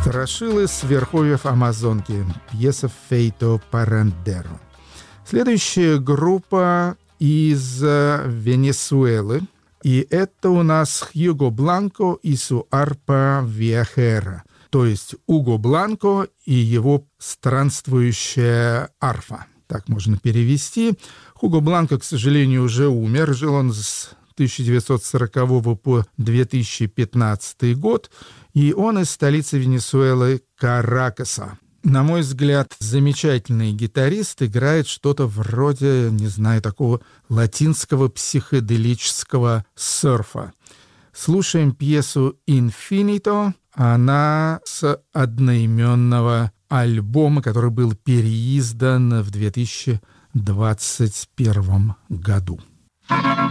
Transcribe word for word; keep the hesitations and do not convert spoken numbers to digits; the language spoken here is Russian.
Страшилы с верховьев Амазонки. Пьеса Фейто Парандеро. Следующая группа из Венесуэлы. И это у нас Хьюго Бланко и су арпа виахера. То есть Уго Бланко и его странствующая арфа. Так можно перевести. Хуго Бланко, к сожалению, уже умер. Жил он с тысяча девятьсот сорокового по две тысячи пятнадцатый год. И он из столицы Венесуэлы Каракаса. На мой взгляд, замечательный гитарист, играет что-то вроде, не знаю, такого латинского психоделического серфа. Слушаем пьесу «Infinito». Она с одноименного альбома, который был переиздан в две тысячи двадцать первом году.